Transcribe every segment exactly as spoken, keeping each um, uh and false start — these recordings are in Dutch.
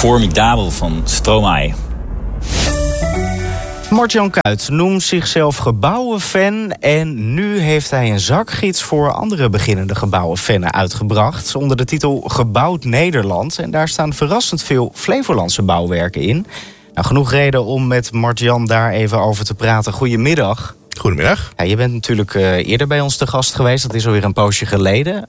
Formidabel van Stromae. Mart-Jan Kuyt noemt zichzelf gebouwenfan en nu heeft hij een zakgids voor andere beginnende gebouwenfannen uitgebracht onder de titel Gebouwd Nederland. En daar staan verrassend veel Flevolandse bouwwerken in. Nou, genoeg reden om met Mart-Jan daar even over te praten. Goedemiddag. Goedemiddag. Ja, je bent natuurlijk uh, eerder bij ons te gast geweest. Dat is alweer een poosje geleden.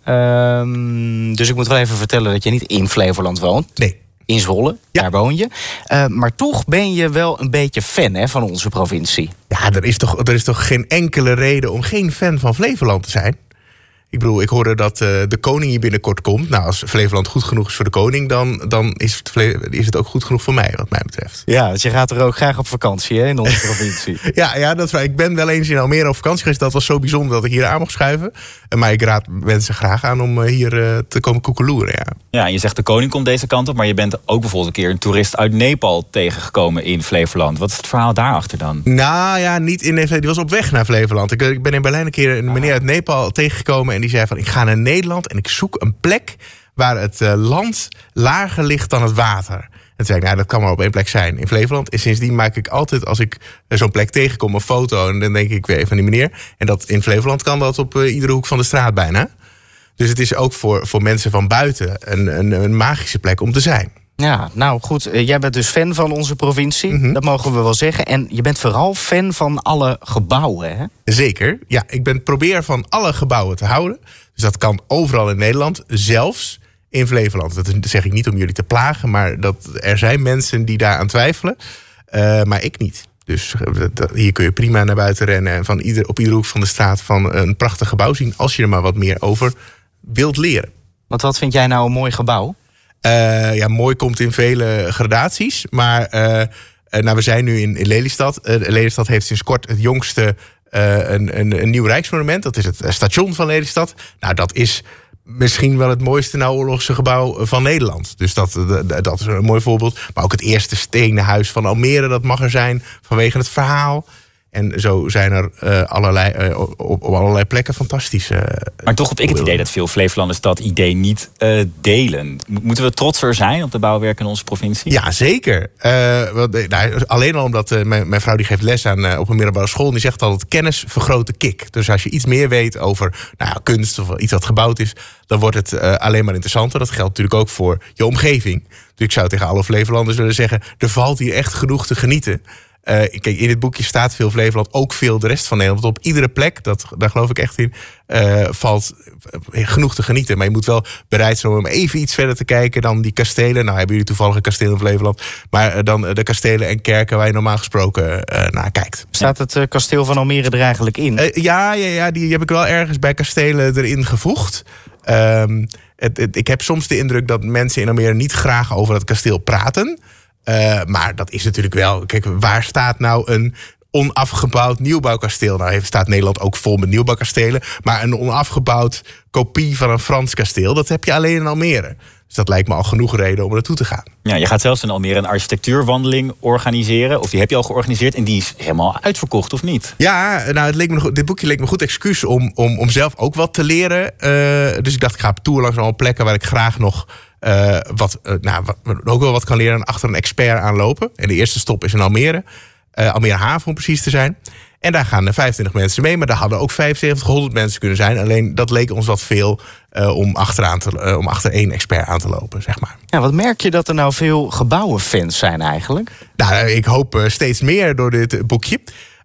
Uh, dus ik moet wel even vertellen dat je niet in Flevoland woont. Nee. In Zwolle, ja. Daar woon je. Uh, maar toch ben je wel een beetje fan, hè, van onze provincie. Ja, er is, toch, er is toch geen enkele reden om geen fan van Flevoland te zijn? Ik bedoel, ik hoorde dat uh, de koning hier binnenkort komt. Nou, als Flevoland goed genoeg is voor de koning, dan, dan is, het Fle- is het ook goed genoeg voor mij, wat mij betreft. Ja, dus je gaat er ook graag op vakantie, hè, in onze provincie. ja, ja, dat is waar. Ik ben wel eens in Almere op vakantie geweest. Dat was zo bijzonder dat ik hier aan mocht schuiven. Maar ik raad mensen graag aan om hier uh, te komen koekeloeren, ja. Ja, je zegt de koning komt deze kant op, maar je bent ook bijvoorbeeld een keer een toerist uit Nepal tegengekomen in Flevoland. Wat is het verhaal daarachter dan? Nou ja, niet in Nepal. Die was op weg naar Flevoland. Ik, ik ben in Berlijn een keer een meneer uit Nepal tegengekomen en die zei van, ik ga naar Nederland en ik zoek een plek waar het uh, land lager ligt dan het water. En toen zei ik, nou, dat kan maar op één plek zijn, in Flevoland. En sindsdien maak ik altijd, als ik zo'n plek tegenkom, een foto en dan denk ik weer van die meneer. En dat in Flevoland kan dat op uh, iedere hoek van de straat bijna. Dus het is ook voor, voor mensen van buiten een, een, een magische plek om te zijn. Ja, nou goed, uh, jij bent dus fan van onze provincie, mm-hmm. Dat mogen we wel zeggen. En je bent vooral fan van alle gebouwen, hè? Zeker, ja. Ik ben probeer van alle gebouwen te houden. Dus dat kan overal in Nederland, zelfs in Flevoland. Dat zeg ik niet om jullie te plagen, maar dat er zijn mensen die daaraan twijfelen. Uh, maar ik niet. Dus hier kun je prima naar buiten rennen en van ieder, op iedere hoek van de straat van een prachtig gebouw zien, als je er maar wat meer over wilt leren. Want wat vind jij nou een mooi gebouw? Uh, ja, mooi komt in vele gradaties. Maar uh, nou, we zijn nu in, in Lelystad. Uh, Lelystad heeft sinds kort het jongste uh, een, een, een nieuw rijksmonument. Dat is het station van Lelystad. Nou, dat is misschien wel het mooiste naoorlogse gebouw van Nederland. Dus dat, dat is een mooi voorbeeld. Maar ook het eerste stenen huis van Almere, dat mag er zijn vanwege het verhaal. En zo zijn er uh, allerlei, uh, op, op allerlei plekken fantastische... Uh, maar toch heb ik het idee dat veel Flevolanders dat idee niet uh, delen. Moeten we trotser zijn op de bouwwerken in onze provincie? Ja, zeker. Uh, wat, nou, alleen al omdat uh, mijn, mijn vrouw die geeft les aan uh, op een middelbare school. Die zegt altijd, kennis vergroot de kik. Dus als je iets meer weet over nou ja, kunst of iets wat gebouwd is, dan wordt het uh, alleen maar interessanter. Dat geldt natuurlijk ook voor je omgeving. Dus ik zou tegen alle Flevolanders willen zeggen, er valt hier echt genoeg te genieten. Uh, kijk, in dit boekje staat veel Flevoland, ook veel de rest van Nederland. Want op iedere plek, dat, daar geloof ik echt in, uh, valt genoeg te genieten. Maar je moet wel bereid zijn om even iets verder te kijken dan die kastelen. Nou, hebben jullie toevallig een kasteel in Flevoland. Maar uh, dan de kastelen en kerken waar je normaal gesproken uh, naar kijkt. Staat het uh, kasteel van Almere er eigenlijk in? Uh, ja, ja, ja, die heb ik wel ergens bij kastelen erin gevoegd. Um, het, het, ik heb soms de indruk dat mensen in Almere niet graag over het kasteel praten. Uh, maar dat is natuurlijk wel... Kijk, waar staat nou een onafgebouwd nieuwbouwkasteel? Nou, staat Nederland ook vol met nieuwbouwkastelen. Maar een onafgebouwd kopie van een Frans kasteel, dat heb je alleen in Almere. Dus dat lijkt me al genoeg reden om er naartoe te gaan. Ja, je gaat zelfs in Almere een architectuurwandeling organiseren. Of die heb je al georganiseerd en die is helemaal uitverkocht, of niet? Ja, nou, het leek me, dit boekje leek me een goed excuus om, om, om zelf ook wat te leren. Uh, dus ik dacht, ik ga op tour langs allemaal plekken waar ik graag nog... Uh, wat, uh, nou, wat, ook wel wat kan leren en achter een expert aanlopen. En de eerste stop is in Almere. Uh, Almere Haven om precies te zijn. En daar gaan er vijfentwintig mensen mee. Maar daar hadden ook vijfenzeventig, honderd mensen kunnen zijn. Alleen dat leek ons wat veel uh, om, achteraan te, uh, om achter één expert aan te lopen, zeg maar. Ja, wat merk je dat er nou veel gebouwenfans zijn eigenlijk? Nou, ik hoop uh, steeds meer door dit boekje.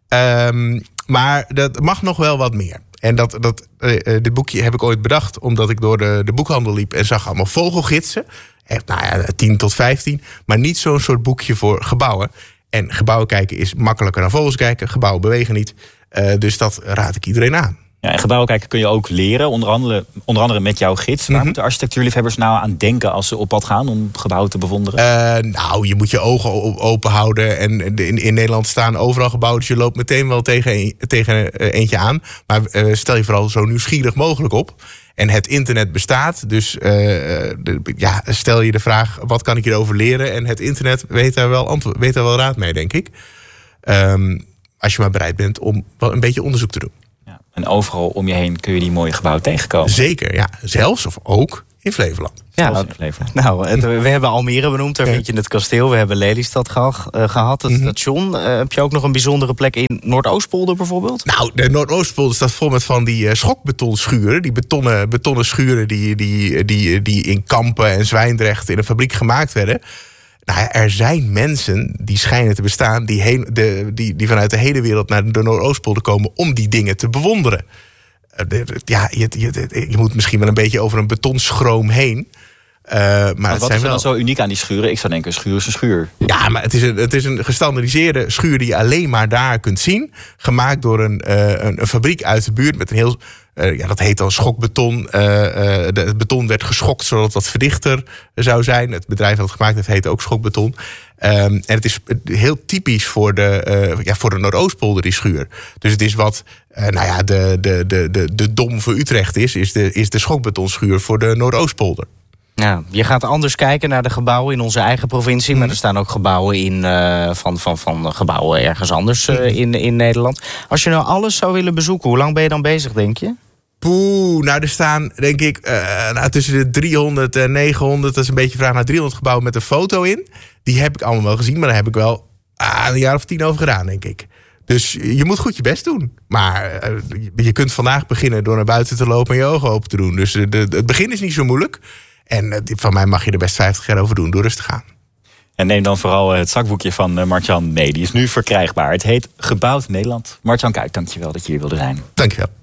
Um, maar dat mag nog wel wat meer. En dat, dat, uh, dit boekje heb ik ooit bedacht omdat ik door de, de boekhandel liep en zag allemaal vogelgidsen. Echt, nou ja, tien tot vijftien. Maar niet zo'n soort boekje voor gebouwen. En gebouwen kijken is makkelijker dan vogels kijken. Gebouwen bewegen niet. Uh, dus dat raad ik iedereen aan. Ja, en gebouwen kijken kun je ook leren, onder andere, onder andere met jouw gids. Waar mm-hmm. moeten architectuurliefhebbers nou aan denken als ze op pad gaan om gebouwen te bewonderen? Uh, nou, je moet je ogen open houden. En in, in Nederland staan overal gebouwen, dus je loopt meteen wel tegen, een, tegen eentje aan. Maar uh, stel je vooral zo nieuwsgierig mogelijk op. En het internet bestaat, dus uh, de, ja, stel je de vraag, wat kan ik hierover leren? En het internet weet daar wel, antwo- weet daar wel raad mee, denk ik. Um, als je maar bereid bent om wel een beetje onderzoek te doen. Ja, en overal om je heen kun je die mooie gebouwen tegenkomen. Zeker, ja. Zelfs of ook in Flevoland. Ja, nou, het, we hebben Almere benoemd, daar ja. vind je het kasteel. We hebben Lelystad ge- uh, gehad, het mm-hmm. station. Uh, heb je ook nog een bijzondere plek in Noordoostpolder bijvoorbeeld? Nou, de Noordoostpolder staat vol met van die uh, schokbetonschuren. Die betonnen, betonnen schuren die, die, die, die in Kampen en Zwijndrecht in een fabriek gemaakt werden. Nou ja, er zijn mensen die schijnen te bestaan die, heen, de, die, die vanuit de hele wereld naar de Noordoostpolder komen om die dingen te bewonderen. Uh, ja, je, je, je moet misschien wel een beetje over een betonschroom heen. Uh, maar maar het wat zijn is er wel... dan zo uniek aan die schuren? Ik zou denken, een schuur is een schuur. Ja, maar het is een, het is een gestandardiseerde schuur die je alleen maar daar kunt zien. Gemaakt door een, uh, een, een fabriek uit de buurt met een heel... Uh, ja, dat heet dan schokbeton. Uh, uh, de, het beton werd geschokt zodat het wat verdichter zou zijn. Het bedrijf dat het gemaakt heeft heet ook schokbeton. Um, en het is heel typisch voor de, uh, ja, voor de Noordoostpolder, die schuur. Dus het is wat uh, nou ja, de, de, de, de, de Dom voor Utrecht is, is de, is de schokbetonschuur voor de Noordoostpolder. Ja, je gaat anders kijken naar de gebouwen in onze eigen provincie. Mm. Maar er staan ook gebouwen in, uh, van, van, van gebouwen ergens anders uh, in, in Nederland. Als je nou alles zou willen bezoeken, hoe lang ben je dan bezig, denk je? Poeh, nou er staan denk ik uh, nou, tussen de driehonderd en negenhonderd... dat is een beetje vraag naar driehonderd gebouwen met een foto in. Die heb ik allemaal wel gezien, maar daar heb ik wel ah, een jaar of tien over gedaan, denk ik. Dus je moet goed je best doen. Maar uh, je kunt vandaag beginnen door naar buiten te lopen en je ogen open te doen. Dus de, de, het begin is niet zo moeilijk. En uh, van mij mag je er best vijftig jaar over doen, door rustig te gaan. En neem dan vooral het zakboekje van uh, Mart-Jan mee. Die is nu verkrijgbaar. Het heet Gebouwd Nederland. Mart-Jan Kuik, dankjewel dat je hier wilde zijn. Dankjewel.